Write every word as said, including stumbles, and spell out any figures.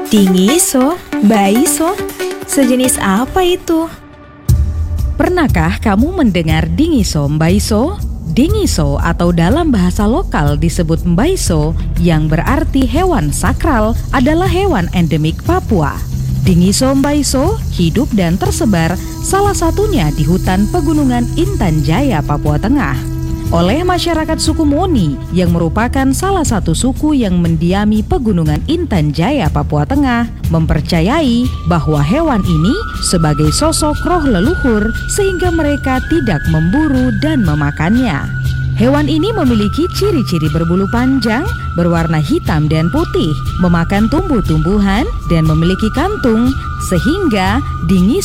Dingiso, baiso, sejenis apa itu? Pernahkah kamu mendengar dingiso mbaiso? Dingiso atau dalam bahasa lokal disebut mbaiso yang berarti hewan sakral adalah hewan endemik Papua. Dingiso mbaiso hidup dan tersebar salah satunya di hutan pegunungan Intan Jaya, Papua Tengah. Oleh masyarakat suku Moni yang merupakan salah satu suku yang mendiami pegunungan Intan Jaya, Papua Tengah, mempercayai bahwa hewan ini sebagai sosok roh leluhur sehingga mereka tidak memburu dan memakannya. Hewan ini memiliki ciri-ciri berbulu panjang, berwarna hitam dan putih, memakan tumbuh-tumbuhan, dan memiliki kantung, sehingga dingiso